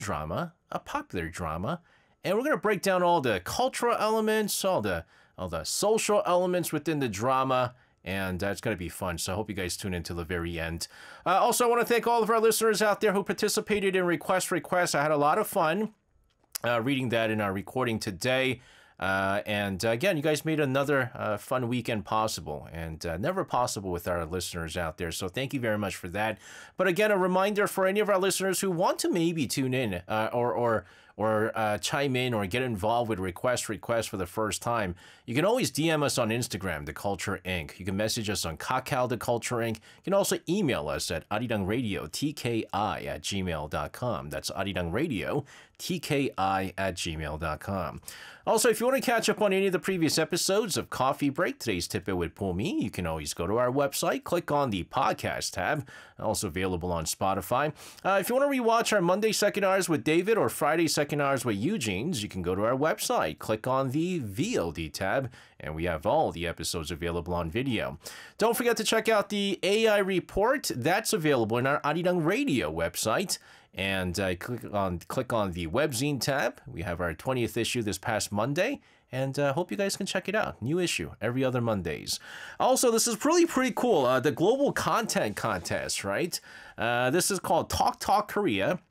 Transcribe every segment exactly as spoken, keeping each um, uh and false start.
drama, a popular drama, and we're gonna break down all the cultural elements, all the all the social elements within the drama. And that's uh, going to be fun, so I hope you guys tune in to the very end. Uh, also, I want to thank all of our listeners out there who participated in Request Request. I had a lot of fun uh, reading that in our recording today. Uh, and uh, again, you guys made another uh, fun weekend possible, and uh, never possible with our listeners out there. So thank you very much for that. But again, a reminder for any of our listeners who want to maybe tune in uh, or or or uh, chime in or get involved with Request Request for the first time, you can always D M us on Instagram, The Culture Incorporated. You can message us on Kakao, The Culture Incorporated. You can also email us at arirangradio, T K I at gmail dot com. That's arirangradio, T K I at gmail dot com. Also, if you want to catch up on any of the previous episodes of Coffee Break, Today's Tidbit with Pumi, you can always go to our website, click on the podcast tab, also available on Spotify. Uh, if you want to rewatch our Monday Second Hours with David or Friday Second Hours with Eugene's, you can go to our website, click on the V O D tab, and we have all the episodes available on video. Don't forget to check out the A I report. That's available in our Arirang Radio website. And uh, click on click on the webzine tab. We have our twentieth issue this past Monday, and uh, hope you guys can check it out. New issue every other Mondays. Also, this is really pretty cool. Uh, the Global Content Contest, right? Uh, this is called Talk Talk Korea,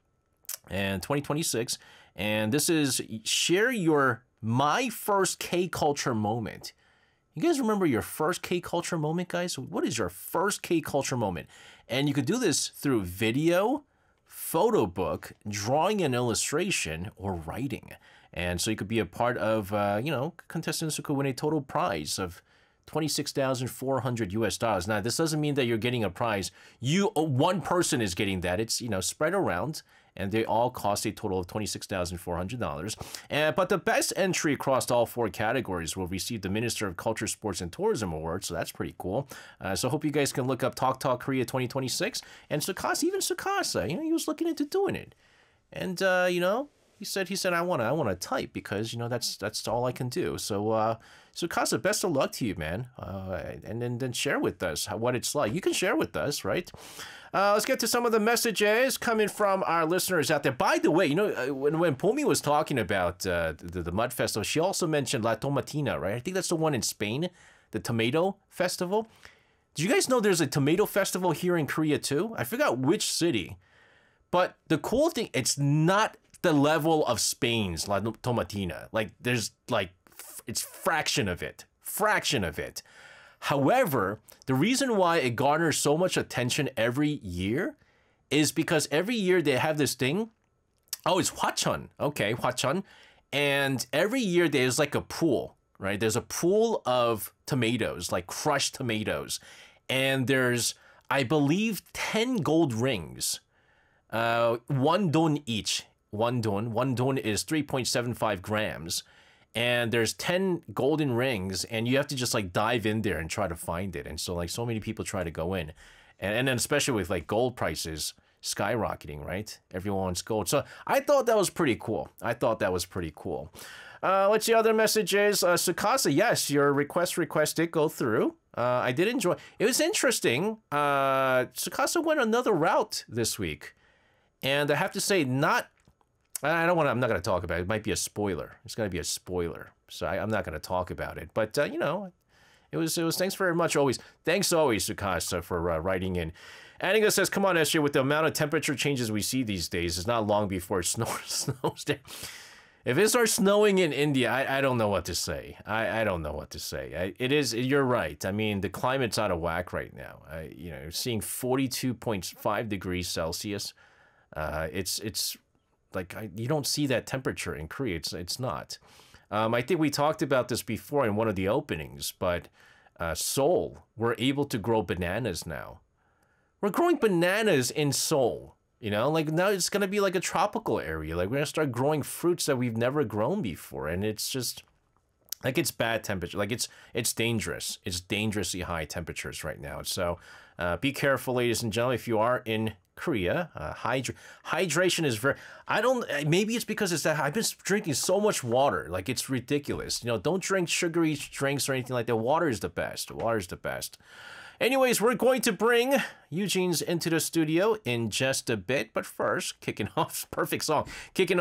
and twenty twenty-six. And this is share your my first K-culture moment. You guys remember your first K-culture moment, guys? What is your first K-culture moment? And you could do this through video, photo book, drawing and illustration, or writing. And so you could be a part of, uh, you know, contestants who could win a total prize of twenty-six thousand four hundred U S dollars. Now, this doesn't mean that you're getting a prize. You, one person is getting that. It's, you know, spread around, and they all cost a total of twenty-six thousand four hundred dollars. And, but the best entry across all four categories will receive the Minister of Culture, Sports, and Tourism Award, so that's pretty cool. Uh, so I hope you guys can look up Talk Talk Korea twenty twenty-six. And Tsukasa, even Tsukasa, you know, he was looking into doing it. And, uh, you know, he said, he said, I want to, I want to type because, you know, that's, that's all I can do. So, uh, so Kasa, best of luck to you, man. Uh, and then, then share with us how, what it's like. You can share with us, right? Uh, let's get to some of the messages coming from our listeners out there. By the way, you know, uh, when, when Pumi was talking about uh, the, the Mud Festival, she also mentioned La Tomatina, right? I think that's the one in Spain, the Tomato Festival. Do you guys know there's a tomato festival here in Korea too? I forgot which city. But the cool thing, it's not the level of Spain's La Tomatina. Like, there's like, it's fraction of it, fraction of it. However, the reason why it garners so much attention every year is because every year they have this thing. Oh, it's Hwacheon. Okay, Hwacheon. And every year there's like a pool, right? There's a pool of tomatoes, like crushed tomatoes. And there's, I believe, ten gold rings, uh, one don each. One don. One don is three point seven five grams. And there's ten golden rings, and you have to just like dive in there and try to find it. And so like so many people try to go in. And, and then especially with like gold prices skyrocketing, right? Everyone wants gold. So I thought that was pretty cool. I thought that was pretty cool. Uh, let's see other messages. Uh, Sukasa, yes, your request request did go through. Uh, I did enjoy. It was interesting. Uh, Sukasa went another route this week. And I have to say, not... I don't want to, I'm not going to talk about it. It might be a spoiler. It's going to be a spoiler. So I, I'm not going to talk about it. But, uh, you know, it was, it was, thanks very much always. Thanks always, Sukasa, for uh, writing in. Aniga says, come on, S J, with the amount of temperature changes we see these days, it's not long before it snows, snows there. If it starts snowing in India, I, I don't know what to say. I, I don't know what to say. I, it is, you're right. I mean, the climate's out of whack right now. I, you know, seeing forty-two point five degrees Celsius. Uh, it's, it's, Like, I, you don't see that temperature in Korea. It's, it's not. Um, I think we talked about this before in one of the openings, but uh, Seoul, we're able to grow bananas now. We're growing bananas in Seoul, you know? Like, now it's going to be like a tropical area. Like, we're going to start growing fruits that we've never grown before, and it's just... Like, it's bad temperature. Like, it's it's dangerous. It's dangerously high temperatures right now. So, uh, be careful, ladies and gentlemen, if you are in Korea. Uh, hydra hydration is very... I don't... Maybe it's because it's that... I've been drinking so much water. Like, it's ridiculous. You know, don't drink sugary drinks or anything like that. Water is the best. Water is the best. Anyways, we're going to bring Eugene's into the studio in just a bit. But first, kicking off, perfect song, kicking